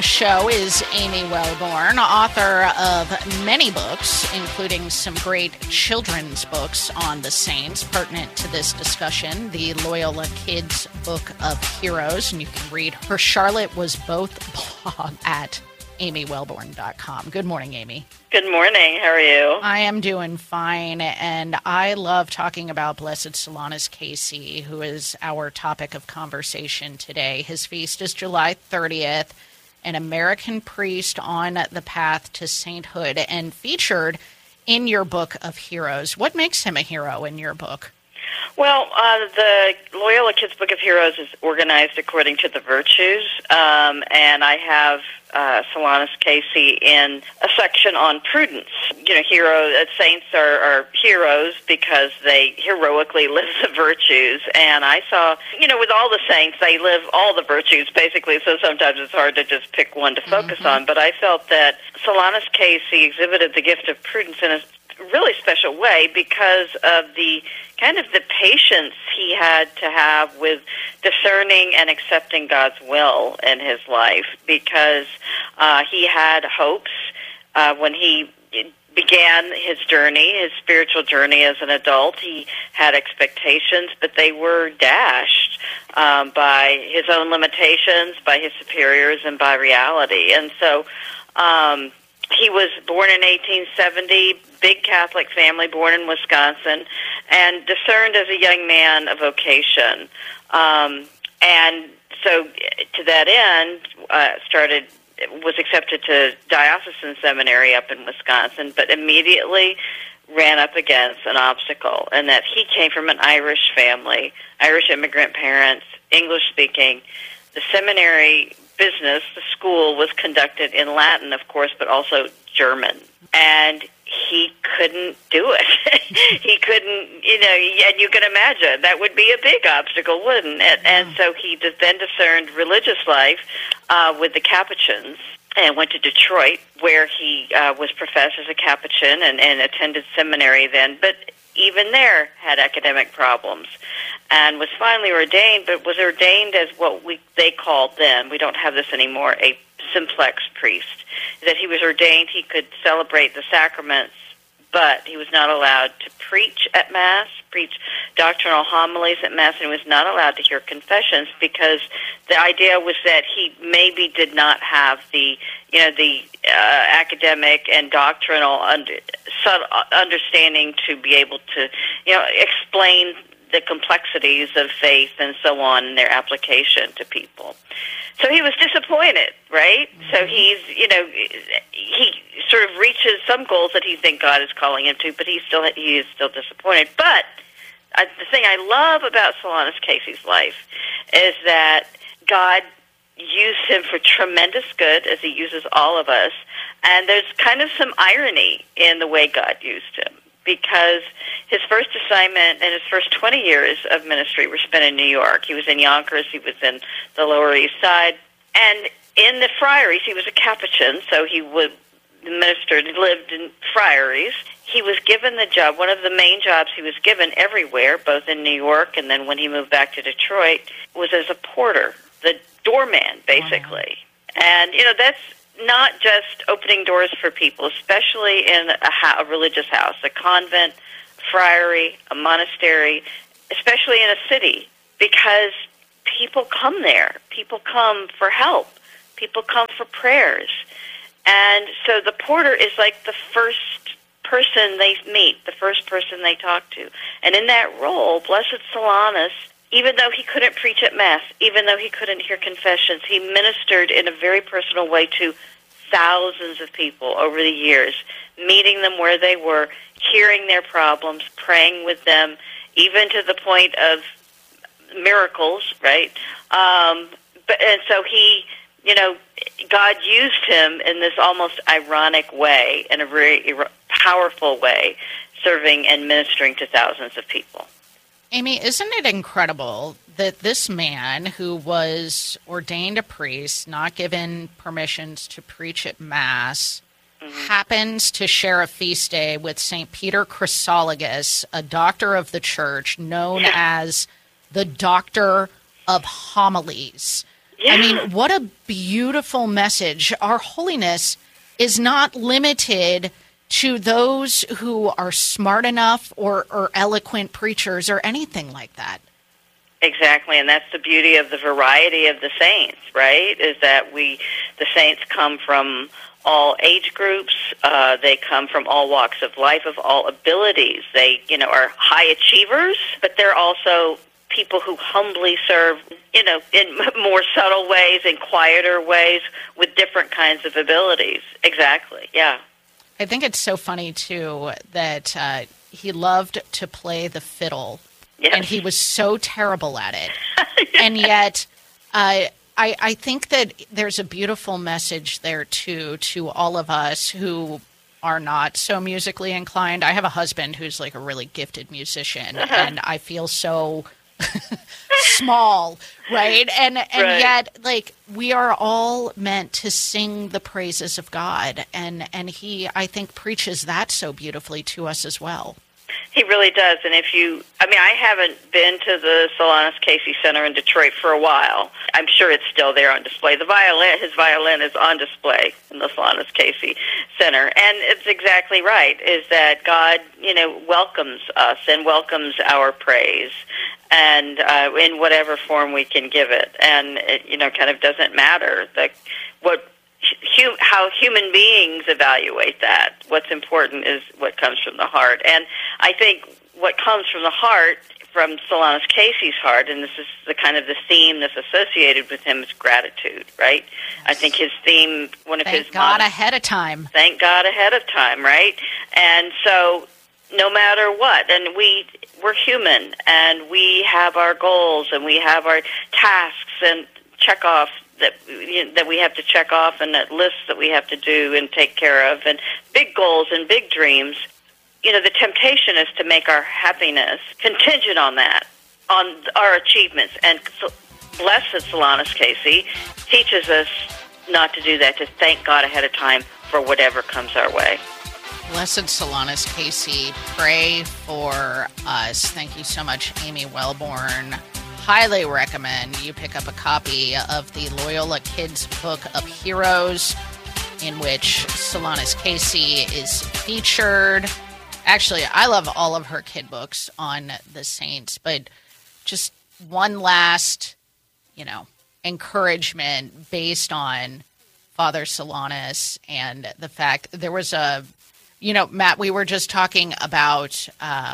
show is Amy Wellborn, author of many books, including some great children's books on the saints pertinent to this discussion, the Loyola Kids Book of Heroes, and you can read her Charlotte Was Both blog at amywellborn.com. Good morning, Amy. Good morning. How are you? I am doing fine, and I love talking about Blessed Solanus Casey, who is our topic of conversation today. His feast is July 30th, an American priest on the path to sainthood, and featured in your Book of Heroes. What makes him a hero in your book? Well, the Loyola Kids Book of Heroes is organized according to the virtues, and I have Solanus Casey in a section on prudence. Saints are heroes because they heroically live the virtues, and I saw, with all the saints, they live all the virtues, basically, so sometimes it's hard to just pick one to focus on, but I felt that Solanus Casey exhibited the gift of prudence in a really special way because of the kind of the patience he had to have with discerning and accepting God's will in his life, because he had hopes when he began his journey, his spiritual journey as an adult. He had expectations, but they were dashed by his own limitations, by his superiors, and by reality. And so he was born in 1870, big Catholic family, born in Wisconsin, and discerned as a young man a vocation. And so to that end, was accepted to diocesan seminary up in Wisconsin, but immediately ran up against an obstacle, and that he came from an Irish family, Irish immigrant parents, English-speaking. The seminary business, the school, was conducted in Latin, of course, but also German. And he couldn't do it. He couldn't, and you can imagine that would be a big obstacle, wouldn't it? And so he then discerned religious life with the Capuchins and went to Detroit, where he was professed as a Capuchin and attended seminary then, but even there had academic problems, and was finally ordained, but was ordained as what they called then, we don't have this anymore, a simplex priest. That he was ordained, he could celebrate the sacraments, but he was not allowed to preach at Mass, preach doctrinal homilies at Mass, and he was not allowed to hear confessions, because the idea was that he maybe did not have the academic and doctrinal understanding to be able to, explain the complexities of faith and so on in their application to people. So he was disappointed, right? Mm-hmm. So he sort of reaches some goals that he thinks God is calling him to, but he is still disappointed. But the thing I love about Solanus Casey's life is that God used him for tremendous good, as he uses all of us, and there's kind of some irony in the way God used him, because his first assignment and his first 20 years of ministry were spent in New York. He was in Yonkers, he was in the Lower East Side, and in the friaries, he was a Capuchin, so he lived in friaries. He was given the job, one of the main jobs he was given everywhere, both in New York and then when he moved back to Detroit, was as a porter, the doorman, basically. Wow. And, that's not just opening doors for people, especially in a religious house, a convent, friary, a monastery, especially in a city, because people come there. People come for help. People come for prayers. And so the porter is like the first person they meet, the first person they talk to. And in that role, Blessed Solanus, even though he couldn't preach at Mass, even though he couldn't hear confessions, he ministered in a very personal way to thousands of people over the years, meeting them where they were, hearing their problems, praying with them, even to the point of miracles, right? And so he, God used him in this almost ironic way, in a very powerful way, serving and ministering to thousands of people. Amy, isn't it incredible that this man who was ordained a priest, not given permissions to preach at Mass, happens to share a feast day with St. Peter Chrysologus, a doctor of the Church known as the Doctor of Homilies? I mean, what a beautiful message. Our holiness is not limited to those who are smart enough or eloquent preachers or anything like that. Exactly, and that's the beauty of the variety of the saints, right? Is that the saints come from all age groups. They come from all walks of life, of all abilities. They, are high achievers, but they're also people who humbly serve, in more subtle ways and quieter ways with different kinds of abilities. Exactly, yeah. I think it's so funny, too, that he loved to play the fiddle, yes. and he was so terrible at it. And yet, I think that there's a beautiful message there, too, to all of us who are not so musically inclined. I have a husband who's like a really gifted musician, and I feel so small, right? And right. Yet, like, we are all meant to sing the praises of God, and he, I think, preaches that so beautifully to us as well. He really does, and I haven't been to the Solanus Casey Center in Detroit for a while. I'm sure it's still there on display. His violin is on display in the Solanus Casey Center, and it's exactly right, is that God, welcomes us and welcomes our praise, and in whatever form we can give it, and it, kind of doesn't matter how human beings evaluate that. What's important is what comes from the heart. And I think what comes from the heart, from Solanus Casey's heart, and this is the kind of the theme that's associated with him, is gratitude, right? I think his theme, Thank God ahead of time. Thank God ahead of time, right? And so no matter what, and we're human, and we have our goals, and we have our tasks and check-offs that we have to check off, and that lists that we have to do and take care of, and big goals and big dreams. The temptation is to make our happiness contingent on that, on our achievements. And blessed Solanus Casey teaches us not to do that, to thank God ahead of time for whatever comes our way. Blessed Solanus Casey, pray for us. Thank you so much, Amy Wellborn. Highly recommend you pick up a copy of the Loyola Kids Book of Heroes, in which Solanus Casey is featured. Actually, I love all of her kid books on the saints, but just one last, encouragement based on Father Solanus and the fact there was Matt, we were just talking about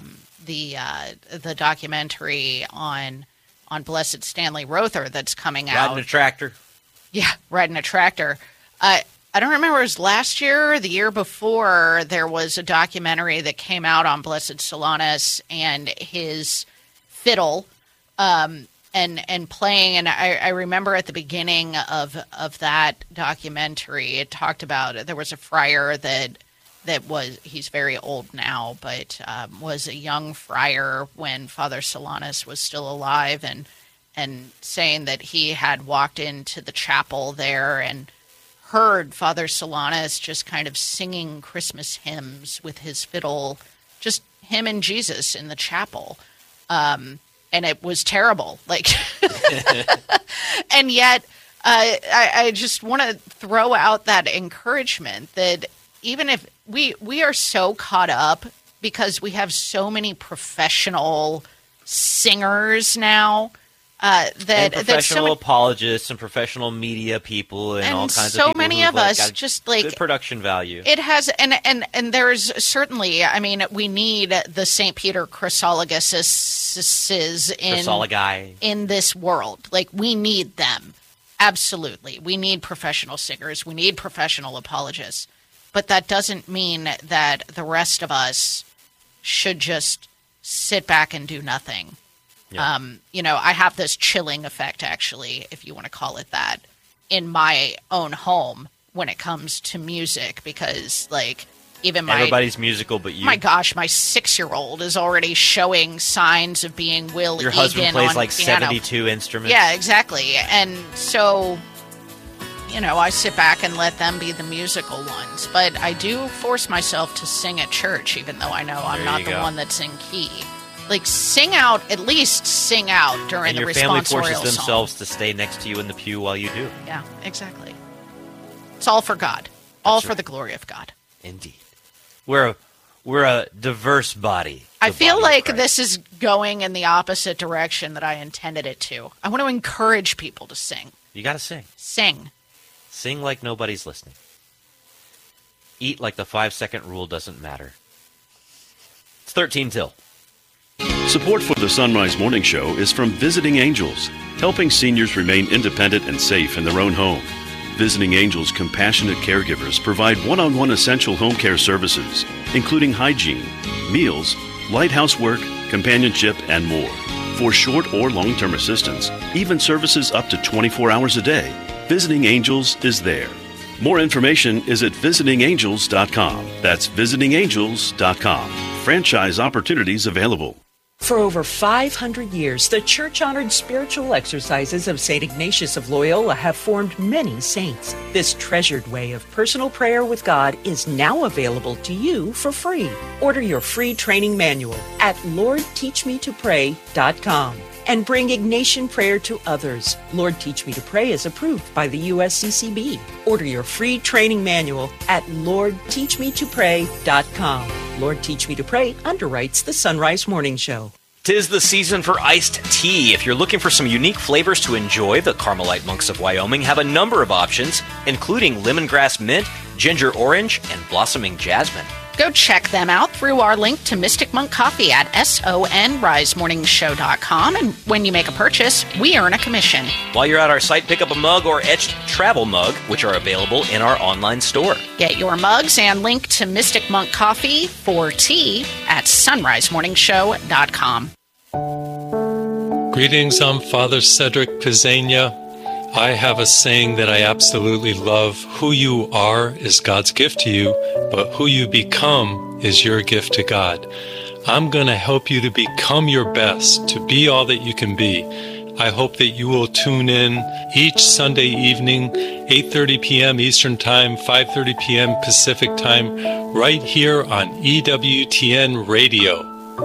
the documentary on Blessed Stanley Rother that's coming out. Riding a tractor. Yeah, riding a tractor. I don't remember, it was last year or the year before, there was a documentary that came out on Blessed Solanus and his fiddle and playing. And I remember at the beginning of that documentary, it talked about, there was a friar that was, he's very old now, but was a young friar when Father Solanus was still alive, and saying that he had walked into the chapel there and heard Father Solanus just kind of singing Christmas hymns with his fiddle, just him and Jesus in the chapel. And it was terrible. And yet I just want to throw out that encouragement that even if we are so caught up, because we have so many professional singers now, and professional apologists and professional media people and all kinds of people. So many of us just good production value. It has, and there's certainly, we need the St. Peter Chrysologuses in this world. We need them. Absolutely. We need professional singers. We need professional apologists. But that doesn't mean that the rest of us should just sit back and do nothing. Yeah. I have this chilling effect, actually, if you want to call it that, in my own home when it comes to music, because even everybody's musical but you. My gosh, my 6-year-old is already showing signs of being Will Egan. Your husband plays on piano. 72 instruments. Yeah, exactly. And so, I sit back and let them be the musical ones. But I do force myself to sing at church, even though I know I'm not the one that's in key. Like, sing out, at least sing out during the responsorial song. And your family forces themselves to stay next to you in the pew while you do. Yeah, exactly. It's all for God. All for the glory of God. Indeed. We're a diverse body. I feel like this is going in the opposite direction that I intended it to. I want to encourage people to sing. You got to sing. Sing. Sing like nobody's listening. Eat like the 5-second rule doesn't matter. It's 13 till. Support for the Sunrise Morning Show is from Visiting Angels, helping seniors remain independent and safe in their own home. Visiting Angels compassionate caregivers provide one-on-one essential home care services, including hygiene, meals, light housework, companionship, and more. For short or long-term assistance, even services up to 24 hours a day, Visiting Angels is there. More information is at visitingangels.com. That's visitingangels.com. Franchise opportunities available. For over 500 years, the church-honored spiritual exercises of St. Ignatius of Loyola have formed many saints. This treasured way of personal prayer with God is now available to you for free. Order your free training manual at LordTeachMeToPray.com and bring Ignatian prayer to others. Lord Teach Me to Pray is approved by the USCCB. Order your free training manual at LordTeachMeToPray.com. Lord Teach Me to Pray underwrites the Sunrise Morning Show. 'Tis the season for iced tea. If you're looking for some unique flavors to enjoy, the Carmelite Monks of Wyoming have a number of options, including lemongrass mint, ginger orange, and blossoming jasmine. Go check them out through our link to Mystic Monk Coffee at sonrisemorningshow.com. And when you make a purchase, we earn a commission. While you're at our site, pick up a mug or etched travel mug, which are available in our online store. Get your mugs and link to Mystic Monk Coffee for tea at sonrisemorningshow.com. Greetings, I'm Father Cedric Pizzania. I have a saying that I absolutely love. Who you are is God's gift to you, but who you become is your gift to God. I'm going to help you to become your best, to be all that you can be. I hope that you will tune in each Sunday evening, 8:30 p.m. Eastern Time, 5:30 p.m. Pacific Time, right here on EWTN Radio.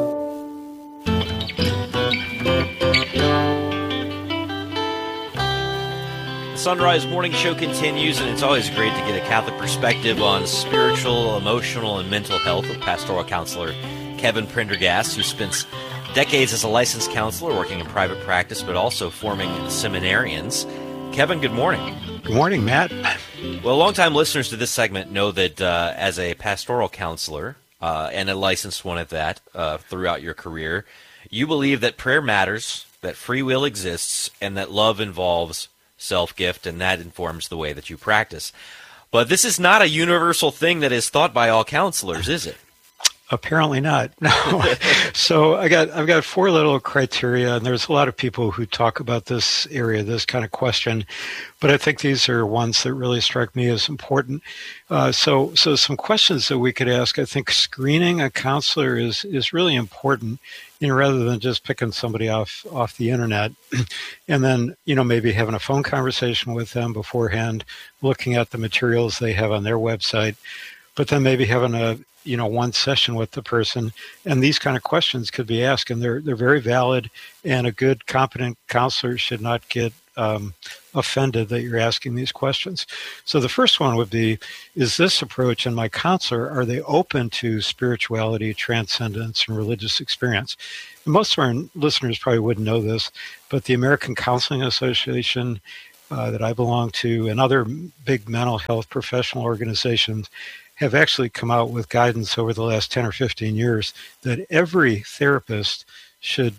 Sunrise Morning Show continues, and it's always great to get a Catholic perspective on spiritual, emotional, and mental health with pastoral counselor Kevin Prendergast, who spent decades as a licensed counselor working in private practice, but also forming seminarians. Kevin, good morning. Good morning, Matt. Well, longtime listeners to this segment know that as a pastoral counselor, and a licensed one at that, throughout your career, you believe that prayer matters, that free will exists, and that love involves self-gift, and that informs the way that you practice. But this is not a universal thing that is thought by all counselors, is it? Apparently not. No. So I've got 4 little criteria, and there's a lot of people who talk about this area, this kind of question, but I think these are ones that really strike me as important. So some questions that we could ask. I think screening a counselor is really important, rather than just picking somebody off the internet, and then maybe having a phone conversation with them beforehand, looking at the materials they have on their website, but then maybe having a one session with the person, and these kind of questions could be asked, and they're very valid, and a good, competent counselor should not get offended that you're asking these questions. So the first one would be, is this approach and my counselor, are they open to spirituality, transcendence, and religious experience? And most of our listeners probably wouldn't know this, but the American Counseling Association that I belong to and other big mental health professional organizations have actually come out with guidance over the last 10 or 15 years that every therapist should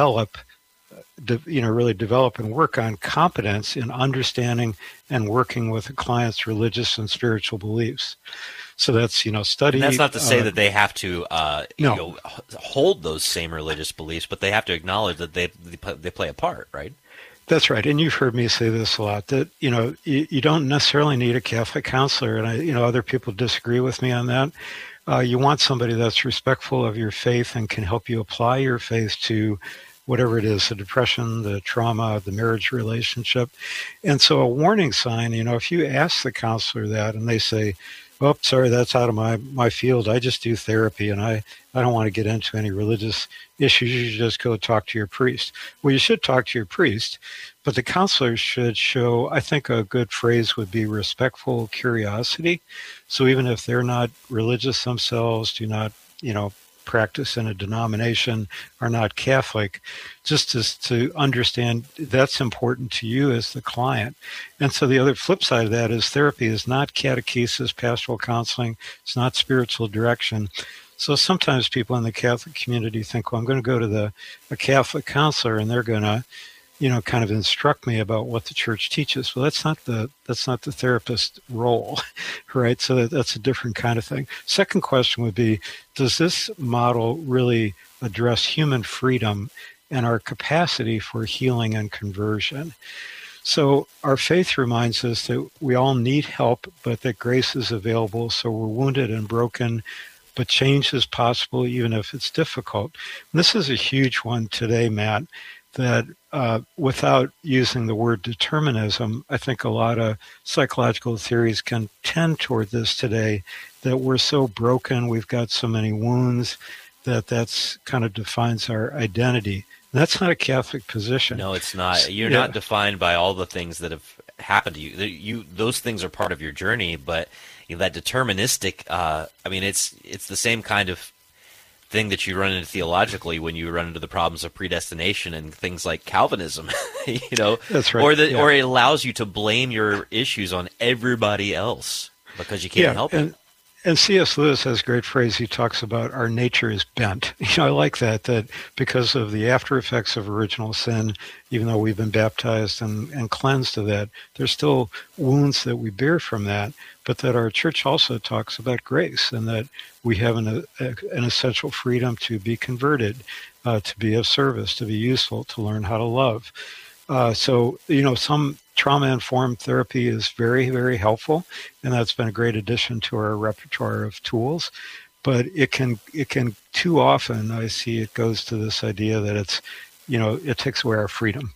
really develop and work on competence in understanding and working with a client's religious and spiritual beliefs. So that's, study. And that's not to say that they have to hold those same religious beliefs, but they have to acknowledge that they play a part, right? That's right. And you've heard me say this a lot, that, you don't necessarily need a Catholic counselor. And other people disagree with me on that. You want somebody that's respectful of your faith and can help you apply your faith to whatever it is, the depression, the trauma, the marriage relationship. And so a warning sign, if you ask the counselor that and they say, oh, sorry, that's out of my field. I just do therapy, and I don't want to get into any religious issues. You should just go talk to your priest. Well, you should talk to your priest, but the counselor should show, I think a good phrase would be respectful curiosity. So even if they're not religious themselves, do not, practice in a denomination, are not Catholic, just to understand that's important to you as the client. And so the other flip side of that is therapy is not catechesis, pastoral counseling. It's not spiritual direction. So sometimes people in the Catholic community think, well, I'm going to go to a Catholic counselor and they're going to, kind of instruct me about what the church teaches. Well, that's not the therapist role, right? So that's a different kind of thing. Second question would be, does this model really address human freedom and our capacity for healing and conversion? So our faith reminds us that we all need help, but that grace is available. So we're wounded and broken, but change is possible even if it's difficult. And this is a huge one today, Matt, that without using the word determinism, I think a lot of psychological theories can tend toward this today, that we're so broken, we've got so many wounds, that's kind of defines our identity. And that's not a Catholic position. No, it's not. You're not defined by all the things that have happened to you. Those things are part of your journey, but that deterministic, it's the same kind of thing that you run into theologically when you run into the problems of predestination and things like Calvinism, That's right. Or it allows you to blame your issues on everybody else because you can't help it. And C.S. Lewis has a great phrase. He talks about our nature is bent. I like that because of the after effects of original sin, even though we've been baptized and cleansed of that, there's still wounds that we bear from that, but that our church also talks about grace and that we have an essential freedom to be converted, to be of service, to be useful, to learn how to love. So some trauma-informed therapy is very, very helpful, and that's been a great addition to our repertoire of tools. But it can too often, I see it goes to this idea that it's, it takes away our freedom.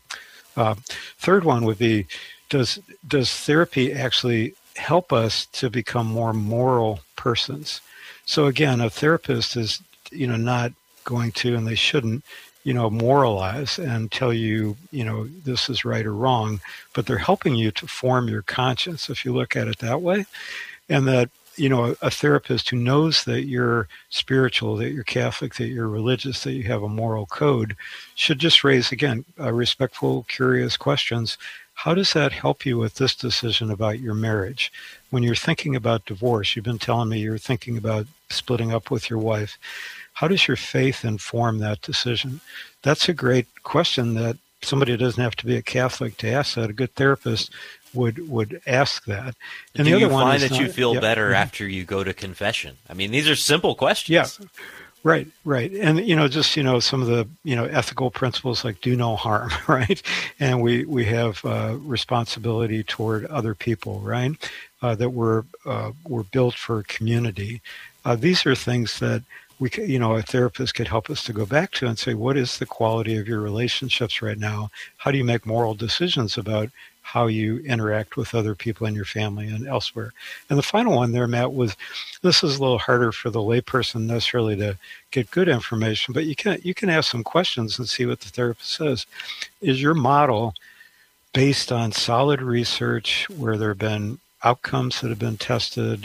Third one would be, does therapy actually help us to become more moral persons? So again, a therapist is, not going to, and they shouldn't, moralize and tell you, this is right or wrong, but they're helping you to form your conscience, if you look at it that way. And that, a therapist who knows that you're spiritual, that you're Catholic, that you're religious, that you have a moral code, should just raise, again, respectful, curious questions. How does that help you with this decision about your marriage? When you're thinking about divorce, you've been telling me you're thinking about splitting up with your wife. How does your faith inform that decision? That's a great question that somebody doesn't have to be a Catholic to ask that. A good therapist would ask that. And do the other you one find is that you feel better after you go to confession? I mean, these are simple questions. Yeah. Right. And, just, some of the, ethical principles like do no harm, right? And we have responsibility toward other people, right? That we're built for community. These are things that a therapist could help us to go back to and say, what is the quality of your relationships right now? How do you make moral decisions about how you interact with other people in your family and elsewhere? And the final one there, Matt, was, this is a little harder for the layperson necessarily to get good information, but you can ask some questions and see what the therapist says. Is your model based on solid research where there have been outcomes that have been tested,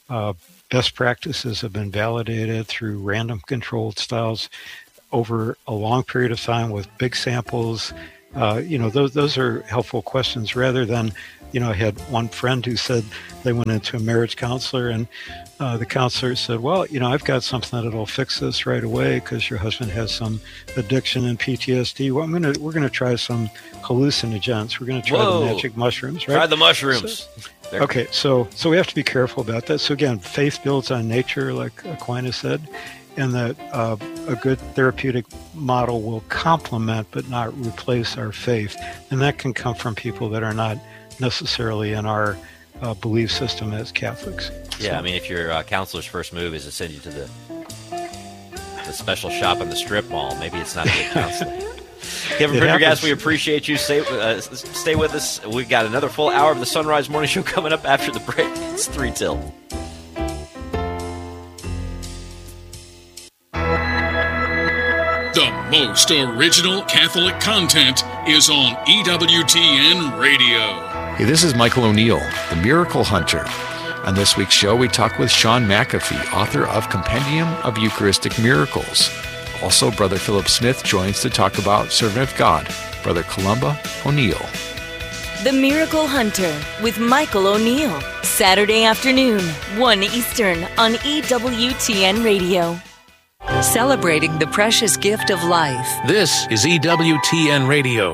best practices have been validated through random controlled styles over a long period of time with big samples? Those are helpful questions rather than, I had one friend who said they went into a marriage counselor and the counselor said, well, I've got something that'll fix this right away because your husband has some addiction and PTSD. Well, we're going to try some hallucinogens. We're going to try the magic mushrooms, right? Try the mushrooms. Okay, so we have to be careful about that. So again, faith builds on nature, like Aquinas said, and that a good therapeutic model will complement but not replace our faith. And that can come from people that are not necessarily in our belief system as Catholics. Yeah, I mean, if your counselor's first move is to send you to the special shop in the strip mall, maybe it's not a good counselor. Kevin Prendergast, we appreciate you. Stay with us. We've got another full hour of the Sunrise Morning Show coming up after the break. It's 3 till. The most original Catholic content is on EWTN Radio. Hey, this is Michael O'Neill, the Miracle Hunter. On this week's show, we talk with Sean McAfee, author of Compendium of Eucharistic Miracles. Also, Brother Philip Smith joins to talk about Servant of God, Brother Columba O'Neill. The Miracle Hunter with Michael O'Neill. Saturday afternoon, 1 Eastern on EWTN Radio. Celebrating the precious gift of life. This is EWTN Radio.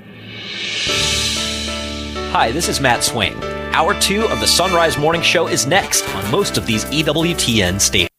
Hi, this is Matt Swain. Hour 2 of the Sunrise Morning Show is next on most of these EWTN stations.